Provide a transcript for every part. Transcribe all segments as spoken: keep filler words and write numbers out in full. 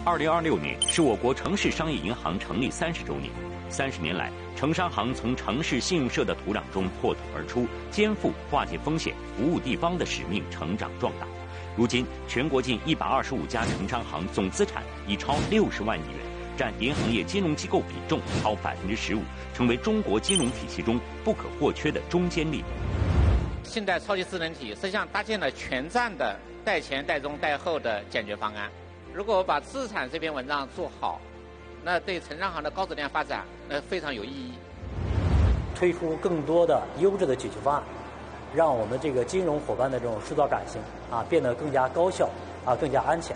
二零二六年是我国城市商业银行成立三十周年。三十年来，城商行从城市信用社的土壤中破土而出，肩负化解风险、服务地方的使命，成长壮大。如今，全国近一百二十五家城商行总资产已超六十万亿元，占银行业金融机构比重超百分之十五，成为中国金融体系中不可或缺的中坚力量。 信贷超级智能体实际上搭建了全站的贷前、贷中、贷后的解决方案。如果把资产这篇文章做好，那对城商行的高质量发展那非常有意义。 推出更多的优质的解决方案，让我们这个金融伙伴的这种塑造感性啊变得更加高效啊，更加安全。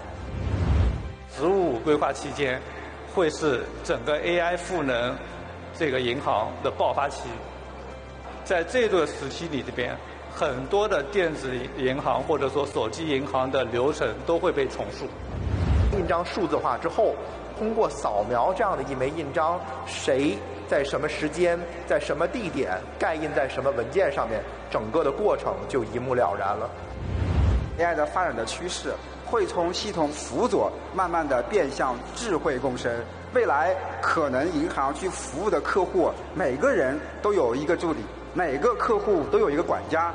“十五”规划期间，会是整个 A I 赋能这个银行的爆发期。在这个时期里边，很多的电子银行或者说手机银行的流程都会被重塑。 印章数字化之后，通过扫描这样的一枚印章，谁在什么时间、在什么地点盖印在什么文件上面，整个的过程就一目了然了。 A I 的发展的趋势会从系统辅佐慢慢的变向智慧共生。未来可能银行去服务的客户，每个人都有一个助理，每个客户都有一个管家。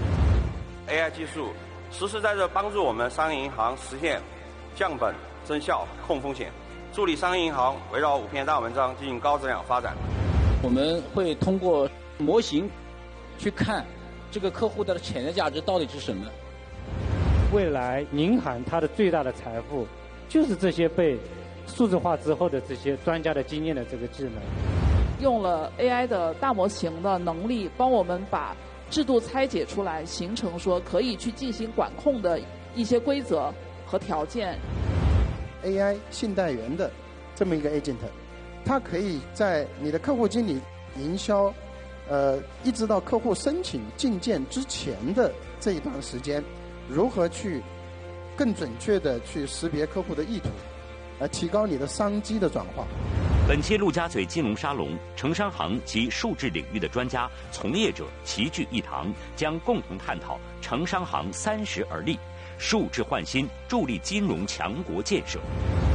A I 技术实实在在帮助我们商业银行实现降本增效、控风险，助力商业银行围绕五篇大文章进行高质量发展。 我们会通过模型去看这个客户的潜在价值到底是什么。 未来银行它的最大的财富就是这些被数字化之后的这些专家的经验的这个智能。 用了 A I 的大模型的能力，帮我们把制度拆解出来，形成说可以去进行管控的一些规则和条件。 A I 信贷员的这么一个 agent， 它可以在你的客户经理营销，呃，一直到客户申请进件之前的这一段时间，如何去更准确的去识别客户的意图，来提高你的商机的转化。 本期陆家嘴金融沙龙，城商行及数智领域的专家、从业者齐聚一堂，将共同探讨城商行三十而立，数智焕新，助力金融强国建设。